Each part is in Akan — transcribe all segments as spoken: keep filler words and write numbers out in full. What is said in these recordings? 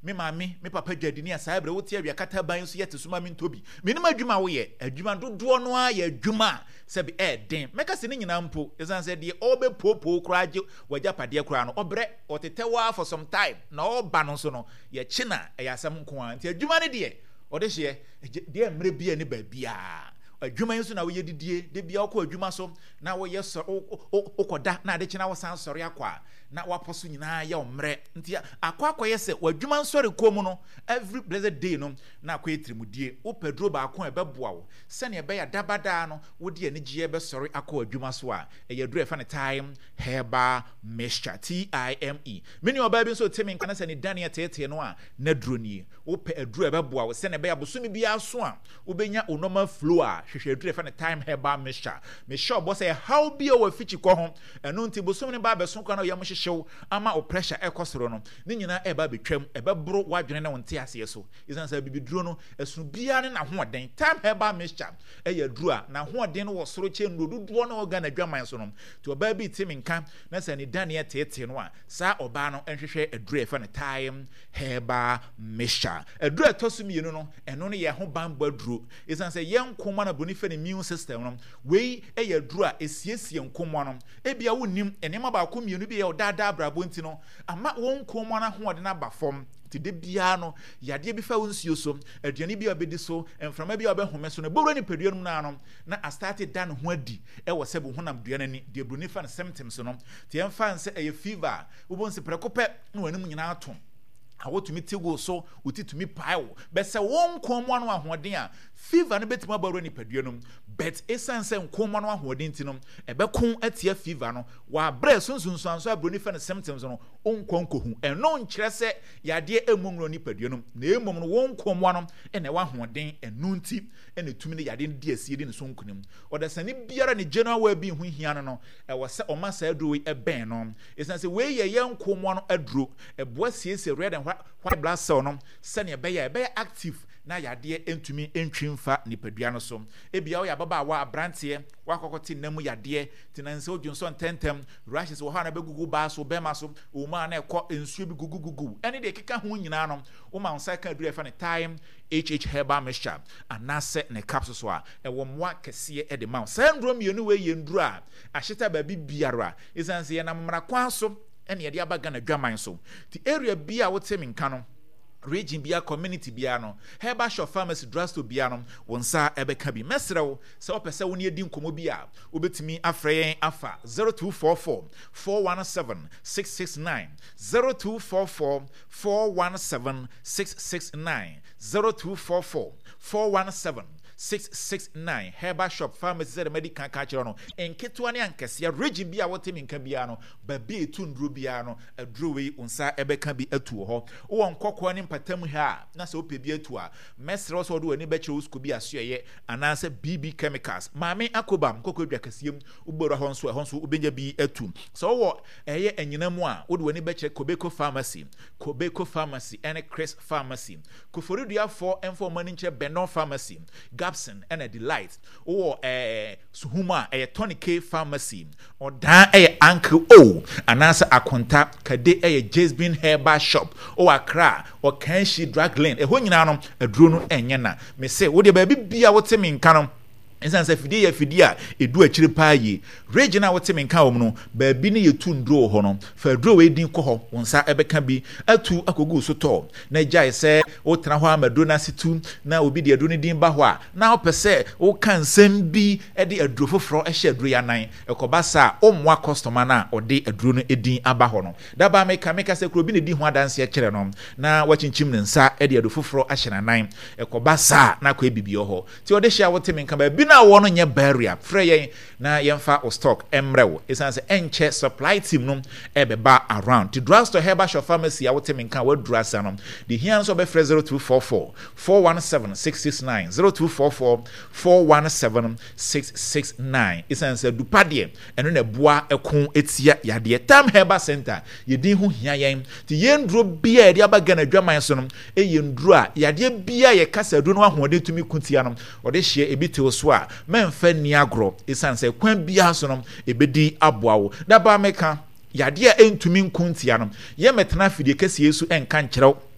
me maame me papa dwadini asa ebre wote awia kata ban so yete suma me ntobi me ne adwuma wo ye adwuma dodo no a ye adwuma se be e den meka se ne nyina mpo esan se de obepopo kuraje wagya pade kura no obre otetewa for some time na oba no so no ye china e yasam nko an ti adwuma ne de ode hye de mre bia ne ba bia adwuma yin so na wo ye didie de bia wo ko adwuma so na wo ye so okoda na de china wo san sori akwa na waposo nyina ya omre nti akwa akoye se wadwuma nsori komu no every blessed day no na akoye trimudie wo pedro ba akon ebeboa wo se ne ebe ya dabada no wo de ani gie be sori akwa wadwuma so a eye duru efa ne time herbal mixture T I M E meni oba bi so temi nka na se ne dania tete no a na duro ni wo pe aduru ebeboa wo se ne ebe ya bosumi bi aso a wo benya onoma flow a hwehwe aduru efa ne time herbal mixture me sure bo say how bi o wafichi ko ho eno nti bosumi ne ba beso kwa na yam show ama o pressure ekosoro no ne nyina eba betwam ebebro wadwene ne wonte ase so isan sa bibiduro no esunu bia ne na hoden time herbal mixture eya duru a na hoden no wo soro che ndododo no organ adwaman so no to oba bi timi nka na sa ne dane tete no a sa oba no enhwehwe aduru efa ne time herbal mixture aduru etosumi no no eno ne ye ho bamba duru isan sa ye nkoma na bonife ne immune system no we eya duru a esiesie nkoma no ebia wonim enema ba ko mienu bi ye dada brabo nti no ama won komo na ho de na ba fom ti de bia no yade bi fa wonsuo so aduane bi obedi so enframa bi obehome so no boro ni peduanum na no na a started dan ho adi e wo se bo honam duane ni de bruni fa symptoms no ti emfa nse eye fever wo bon se prekope na wanim nyina atom awotumi tigo so utitumi paiwo be se won komo no ahoden a fever no betima baro ni peduanum but essence nkomo no ahoden ti no ebekon atia fever no wa bre sunsunsu anso abroni fa ne symptoms no onkonkohu eno nkyere se yade emunro ni peduanum na emom no won komo no ene wa ahoden enu nti ene tumi ne yade di asie di ne sonkunim odasane biara ne general wa bi hu hia no no e wo se o masa aduro e ben no essence we ye ye nkomo no aduro e boa siesie red and white blood cell no se ne be ye be active na yade entumi entwimfa nipadua no so ebia wo ya baba wa abrantie wakokoti namu yade tinanse odwonso ntentem rashes wo ha na begugu ba so bema so o ma na ekọ ensuo bi gugugugu ene de keka ho nyina no wo ma nsa ka dure fa ne time H H herbal mixture anase ne capsules so a e wo mwa kese e de ma sandro mienu we yenduru a ahyeta ba bi biara isanse ye na mmara kwa so ene ye de abaga na dwaman so ti area bia wo temi nka no region bia community bia no herbal shop pharmacy drugstore bia no wonsa ebeka bi mesrew se opese woni edi nkomo bia obetimi afreyen afa zero two four four four one seven six six nine zero two four four four one seven six six nine zero two four four four one seven six six nine herbal shop pharmacy zero medical culture no enketo ne ankese region bia wotemi nka bia no ba bi etu nduro bia no aduro we unsa ebeka bi atu ho wo nkokọ ne patam ha na se ope bi atu a mesre so do ani beche usku bi asoye ananse B B chemicals maame akobam kokọ dwakasiem ugboro ho nso ho nso ubenya bi atu so wo eye enyinamu a wo do ani beche Kobeko pharmacy Kobeko pharmacy and Chris pharmacy Koforidua for enfo mani nche Benon pharmacy Gabson and a delight or eh suhuma a Tony K pharmacy or da a Uncle O anasa akonta kade a Jasmine herbal shop or Accra or Kenshi drug lane a honyanum a drone enyana me say wo de baby bia wo temi nka no ensanse fidie ya fidie edu akire paaye regional wotemi nka wo no ba bi ne yetu ndro ho no fa dro we din ko ho wonsa ebeka bi atu akogu so to na jai se wo tena ho amado na situ na obi de adu ne din ba ho a na opese wo kan sem bi e de aduro foforo e hye aduro ya nan ekoba sa o mwa customer na o de aduro no edin aba ho no da ba meka meka se kro bi ne di ho adanse e kire no na wachinchim ne nsa e de aduro foforo ahye na nan ekoba sa na ko ebibio ho ti o de hye wotemi nka ba bi na wono nye barrier freye na yemfa o stock emrewo esanse enche supply team no ebeba around the drugstore herbal shop pharmacy awotemi nka wa drasa no the here so be zero two four four four one seven six six nine zero two four four four one seven six six nine esanse dupade eno na boa ekon etia yade tam herbal center yedin ho hia yen ti yendro bia de abaga na dwaman so no eyendro a yade bia ye kasa do no ahode tumi kuntia no ode hye ebite so a memfa ni agro esanse kwan bia so no ebedi aboawo da ba meka yade a entumi nkuntia no ye metena fidie kase yesu enka nkyerɛw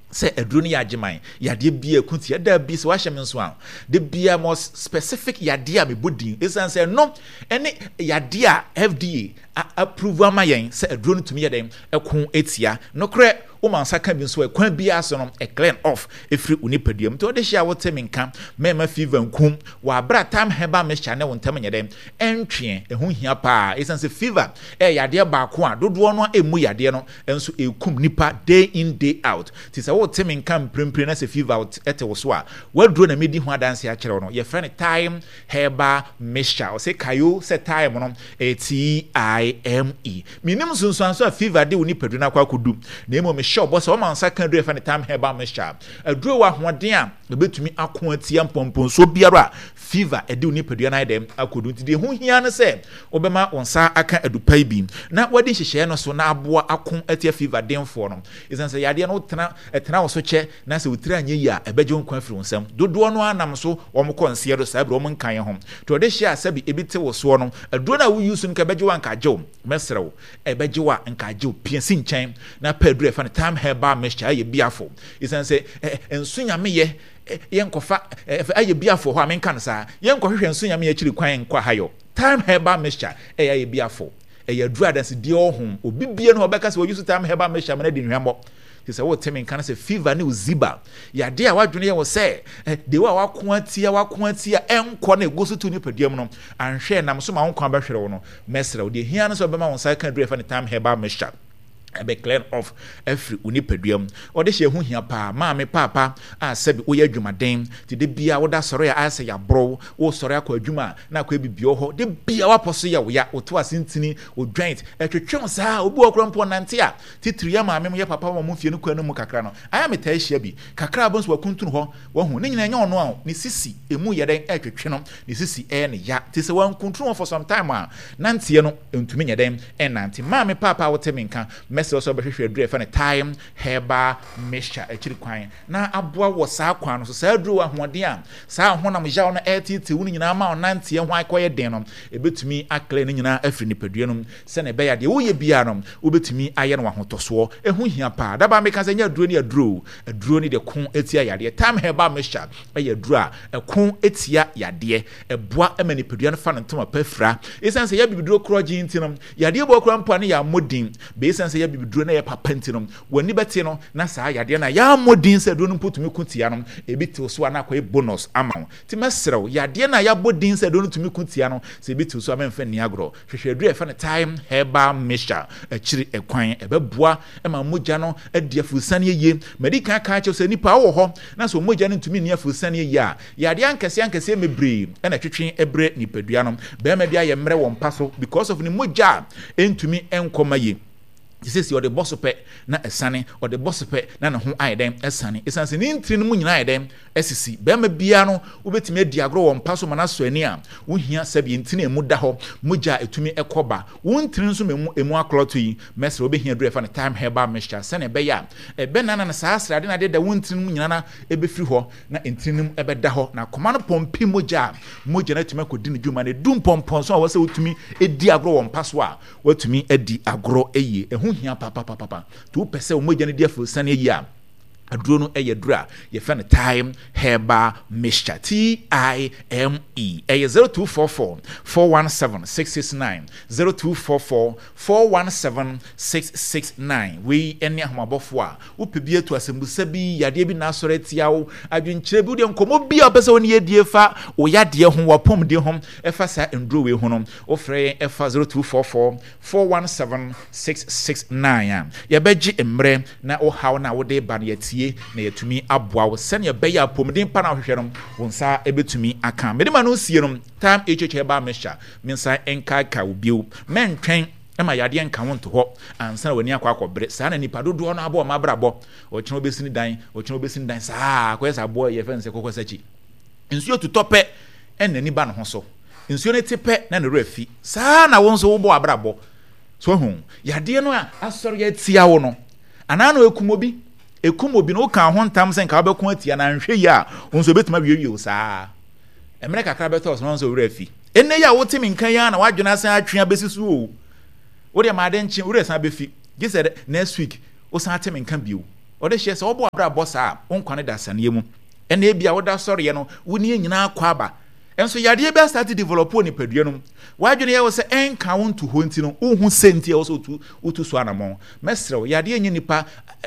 se aduro ne yageman yade bia kunti da bi se wahye me nso a de bia more specific yade a me bodin esan se no ene yade a F D A approve ama yen se aduro no tumi yeden ekon etia no kre o man saka bi nso ekwan bia so no e clean off efri unipadiem to de hia wote me nka mema fever nkum wa bra time heba me hia ne wontam nyeden entwe ehu hia pa esan se fever e yade ba ko a dodo no emu yade no enso ekum nipa day in day out ti se wote me nka mprempre na se fever out ete wo so a waduro na medi ho adanse a kire no ye friend time heba mixture o se kayo se time no e T I M E minim sunsun so fever de woni padu na kwa kodu na emo me sure boss o man saka do friend time heba mixture aduro wa hoden a ebetumi ako atia mpompon so biara fever e de woni padu na dem akodu ti de ho hia ne se obema onsa aka adupai bi na wadi hyehye no so na aboa akon atia fever demfo no isan se yade no tena etena wo so che na se wotira anye yi a ebeje nkwa afiri onsam dodo no anam so wo mko nse do sa bro mo nkan ye ho to de hia sabi ebite wo so no aduro na wo use nka beje wanka jew mesrew ebeje wa nka jew piensi nchen na padru e fa ne time heba mixture ye biafo isan se ensu nyame ye yenkofa aye biafo ho amenka no sa yenkohwehwe ensu nyame ye chiri kwan nkwa hayo time heba mixture e ye biafo e ye adru adanse die ohum obi bie no obeka se wo use time heba mixture me na di nhwembo se wo temi kan se fever ne uziba ya de a wadwene ye wo se de wa wako atia wako atia enko na egoso tu ni padiem no anhwe nam so ma won kwa behwere wo no mesra wo de hia no so be ma won sa kan drefa ne time heba mixture ebe clean off every unipaduam o de hye hu hia pa ma me papa a sebi wo ye adwumaden ti de bia wo da soro ya ase ya bro wo soro akọ adwuma na akọ ebibio ho de bia wa poso ya wo ya wo to asintini wo joint etwetwem saa obi wo krompo nante a titiri ya ma me ye papa mo mfie no kwa no mu kakra no aya me ta hye bi kakra abon so wakuntunu ho wo hu ne nyina nya ono a ni sisi emu ye den etwetwe no ni sisi e ne ya ti se wankuntunu for some time a nante no entumi nya den e nante ma me papa wo teminka message also be hwehwe adru e fa ne time heba mixture akiri kwan na aboa wo saa kwan no so saa adru ahoden a saa honam jaw no etiti woni nyina ma onante ye ho akoye den no ebetumi akle ne nyina afri ni padua no se ne be ya de wo ye bia no obetumi aye no ahotoso ehu hia pa daba me kan se nya adru ni adru adru ni de kon etia yade time heba mixture aye adru a ekon etia yade eboa emani padua no fa no ntoma pafra esense ya bibidro kroji ntinum yade bo kro mpa ne ya modin be esense ya bibidro na ya papa ntinum wani beti no na saa yade na ya modin se do no potumi kutia no ebiti so na kwa bonus ama ti mesrew yade na ya bodin se do no tumi kutia no se ebiti so amemfa ni agro hwehwe adru e fa ne time heba mixture akiri ekwan ebeboa ema mogya no adi afusane ye medical ka che se nipa wo ho na so mogya no tumi ni afusane ye a yade ankese ankese mebre na twetwe ebre nipadua no be ma bia ye mre wo mpaso because of ni mogya entumi enkoma ye Jesus or the boss pe na esane or the boss pe na na ho ayedem esane esanse ni ntiri no mu nyina ayedem esisi be ma bia no wobetimi adi agro wo mpaso mana so ani a wo hia sabe ntini emu da ho mogya etumi ekoba wo ntiri nso memu emu akloto yi mesre obehia dure fa ne time heba mixture sane be ya e be na na saa asrade na de da wo ntiri mu nyina na ebefiri ho na ntiri no ebe da ho na koma no pompi mogya mogya na tumi akodi ne dwuma ne dum pompon so a wo se wotumi edi agro wo mpaso a wotumi edi agro eye ehu hia papa papa papa to pese o mogya ne dia fusane yi a aduro no eye dura ye fa ne time heba mixture T I M E eye zero two four four four one seven six six nine zero two four four four one seven six six nine we ene ahomabofo a upebie to asembusa bi yade bi na asore tiawo adwenkyere bi de nkomo bi a pese woni yedie fa o yade ho wapom de ho e fa sa enduro we ho no o frɛ e fa zero two four four four one seven six six nine ya beji emre na o haw na wo de ban yati na yetumi aboa wo sene ye beya pomden pa na hwehwe no wonsa ebetumi aka medema no sie no time hh ba mixture mensa enka ka obiu mentwen ema yade enka wonto ho ansa wani akwa akobre saa na nipa dodo no abo ma brabo o kyen obesini dan o kyen obesini dan saa kwesa abo ye fense kokosachi nsuo tutope enani ba no ho so nsuo ne tepe na ne rafi saa na wonso wo bo abrabo so hu yade no a asori atia wo no ana no ekumobi ekumobi no ka ho ntam sen ka obekon atia na nhwe yi a wonso betuma wiewiew saa emre kakra beto so wonso rafi enne ya wotimi nkan ya na wadwena san atwea besisu o wo de ma de nche wo re san befi gi said next week wo san atimi nkan biu ode hye se obo abra bossa onkwane da sane mu ene ebia woda sɔre ye no woni nyina akwa aba enso yade be start develop oni padua no wadwene ye wo se enka wo ntu ho nti no wo senti wo so tu utu so anamon mesrew yade enyi nipa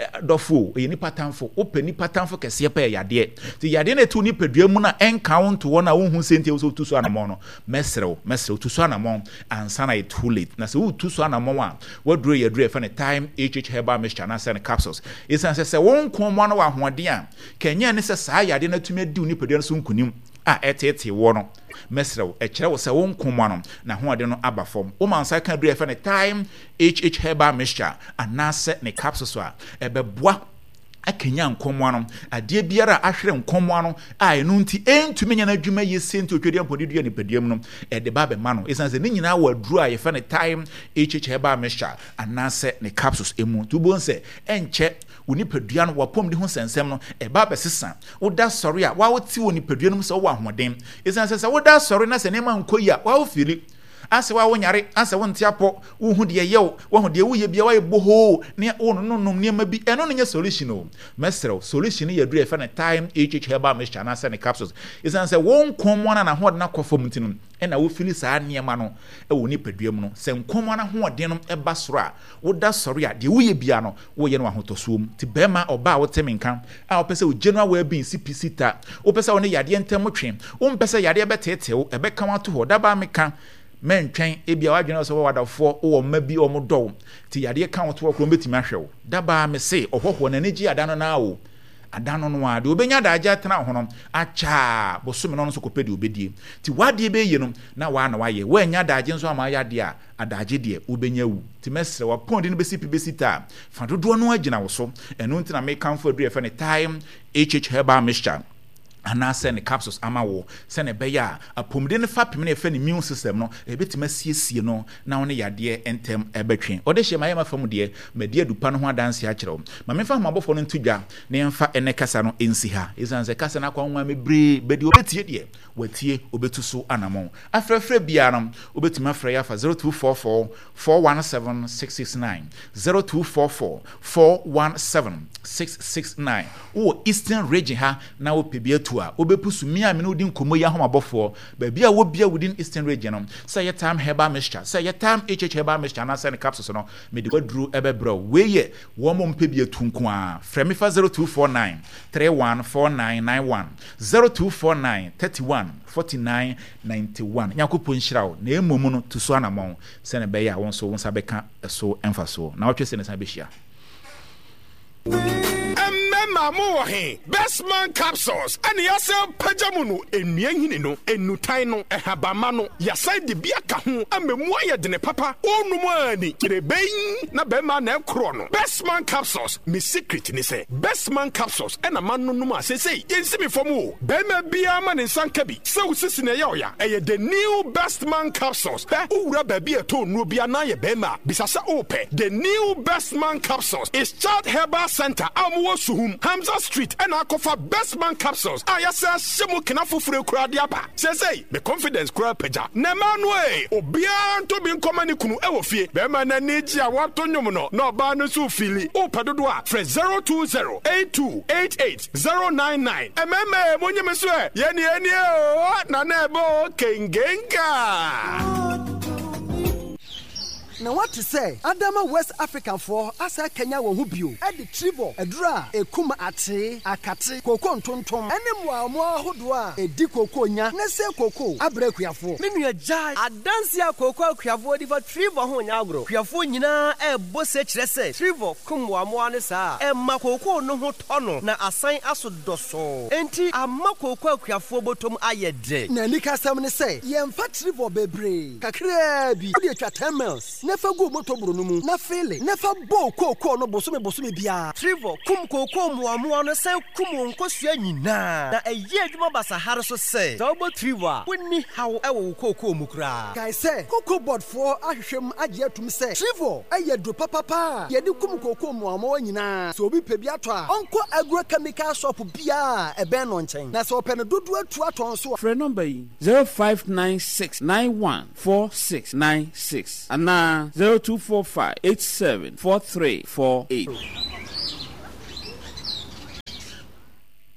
dofo ye nipa tamfo ope nipa tamfo kese pa yade ti yade na tu ni padua mu na enka wo ntu wo na wo hu senti wo so tu so anamon no mesrew mesrew tu so anamon ansa na it too late na se wo tu so anamon a waduro ye dure fa ne time hh herbal mixture na se ne capsules isan se se wo nkomo na wa hoɔden a kenya ne se saa yade na tumi di ni padua no so nkunim a etete wo no mesrew e kire wo se wo nkomo no na hoɔden no aba fam wo mansa kan dure fa ne time hh herbal mixture anase ne capsules a ebeboa akenya nkomo ano ade biara ahwere nkomo ano a enu nti entumi nya na adwuma ye senti otwedi ampodi dua ne padiam no e de ba be ma no esan se ne nyina wa duru a ye fa ne time hh herbal mixture anase ne capsules emu tubon se enche woni padua no wapom de ho sensem no e ba be sesa woda sɔre a wa woti woni padua no se wo ahoden esan se se woda sɔre na se ne ma nkoyi a wa wo fili ase wa wonyare ase wo ntiapo wo hu de yew wo hu de wo ye bia wa eboho ne wo no no ne ma bi eno no nya solution o mesrew solution ye dure fa na time hh herbal mixture na se ne capsules isan se wo nkomo na na ho de na kofom ntinu e na wo fili saa ne ma no e wo ni padua mu no se nkomo na ho de no e ba soro a wo da soro a de wo ye bia no wo ye no ahotosuom ti bema oba wo temenka a wo pese wo general well being cpc ta wo pese wo ne yade ntem twen wo pese yade be tetew e be kan wato ho da ba meka men twen ebia wadwene so wadafo wo ma bi o mo dɔw ti yade ka wo to kro betimi ahwew daba me se ohɔhɔ na nigi adano na wo adano no ade obenya da agya tena ho no acha bosome no so kopedi obedie ti wade be ye no na wa na waye wanya da agye nso ama yade a adagye de obenya wu ti mesre wa pondi no besi pibesi ta fa dodo no agina wo so eno ntina me kanfo adu e fa ne time hh herbal mixture anase ne capsules ama wo se ne beya apomde ne fa pem ne fa ne immune system no e betima siesie no na wo ne yade entem ebetwen ode hye maye mafam de mede adupa no ho adanse a kyerɛw ma me fa mabofo no ntudwa ne emfa ene kasa no ensi ha isanse kasa na kwa nwa mebre bedi obetie de watie obetu so anamon afrefre bia no obetima afre ya fa zero two four four, four one seven, six six nine zero two four four, four one seven, six six nine wo eastern region ha na wo pebia a obepusu mi a me no din komo ya homabofo ba bia wo bia within eastern region no say your time herbal mixture say your time hh herbal mixture na say ne capsules no me de wadru ebebro we ye wo mo mpebia tunku a frame fa zero two four nine, three one four nine nine one zero two four nine, three one four nine nine one yakopon hyirawo na emom no to so anamon se ne be ya won so won sa beka so emfa so na wotwe se ne sa be hia Mamu he best man capsules and yasel pajamunu enyen no enutai no ehabama no yasai de bia ka ho amemu aye de ne papa onumu ani kirebein na be ma na ekro no best man capsules me secret ni say best man capsules and amanu no ma say say yensimi fomu be ma bia ma ne sanka bi se usisi na ya oya eye the new best man capsules be owura ba bia to nu bia na ye be ma bisasa ope the new best man capsules is Child Herbal Center amwo suhum Hamza Street and Akofa Best Man Capsules. I say Simu Kinafufure Kradiapa. Say say the confidence crowd peja. Nemanwe Obian to be common kunu ewofie. Bema na niji what to no no banu su fili. O padodwa fresh zero two zero eight two eight eight zero nine nine. Ememe monye meswe. Yeni yeni o na nebo kengenga. Now what to say? Adama West African for asa Kenya wo hu bio. E di tribo edura ekuma ate akate koko ntontom. Ene mo amo ahodo a edi koko nya. Na se koko abre kuafo. Me nua jai adansia koko akuafo di for tribo ho nya agro. Kuafo nyina e bo se kire se. Tribo kum amo ane sa. E ma koko no ho tono na asan asodoso. Enti ama koko akuafo botom ayede. Na nika sam ne se yemfa tribo bebre. Kakra bi. Odi atwa ten miles. Nefa go moto buru no mu na fele nefa bo koko no bosome bosome bia trivo kum koko muamu no se kum nkosua nyina na eye adwuma basahare so se so bo trivo a woni hawo e wo koko mu kra guys say koko board for ahwehwem agye atum se trivo eye do papa pa ye di kum koko muamu nyina so obi pe bia to a onko agrochemical shop bia e ben no nchen na so open dodo atu aton so phone number zero five nine six nine one four six nine six and zero two four five eight seven four three four eight.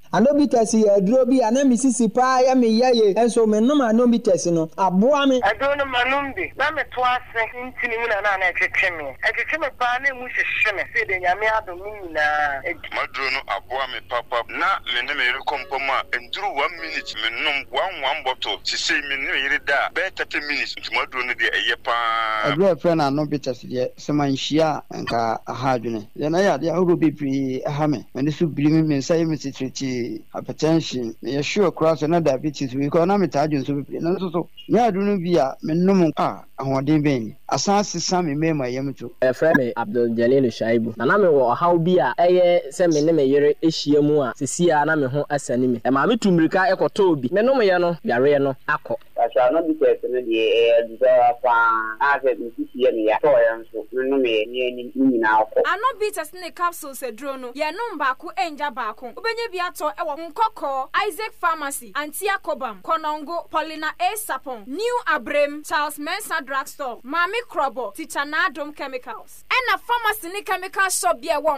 Anobitas ye drobi anami sisi pa ya me yaye enso me no anobitas no aboa me adono manumbi na me to ase ntini mu na na na etwetwe me etwetwe me pa na mu hyehye me se de nyame adom nyina maduro no aboa me papa na me ne me rekompo ma enduru one minute me nom one one bottle si say me ne yire da be thirty minutes maduro no de eye pa agro friend anobitas de semanhia nka ahadwene de na ya de ahoro bebre aha me me so biri me say me treat hypertension me sure cross na diabetes we ko na me tajun so bebre na so so ya adunu bia me nom ah ahoden ben asase sam me mema yemto e friend me Abdul Jalil Shaibu na na me wo haw bia eye se me ne me yere ehia mu a sesia na me ho asani me e ma me tumrika ekoto obi me nom ye no yare no akọ asa no bi tese no de e dza fa ase mi sisi ye ya to ya nso me nom ye ni ni nyina akọ ano bi tese ne capsules e dro no ye nom ba ko enja ba ko obenye bi ato e wo nkokọ Isaac Pharmacy Antia Kobam Konongo Paulina A Sapon New Abrem Charles Mensa Drugstore Mami Krobo Tichana Dom Chemicals and a pharmacy ni chemical shop bi e wo